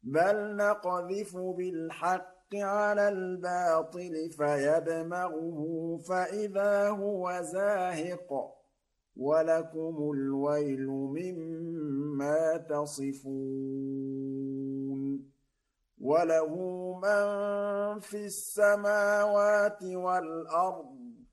بل نقذف بالحق على الباطل فيدمغه فإذا هو زاهق ولكم الويل مما تصفون وله من في السماوات والأرض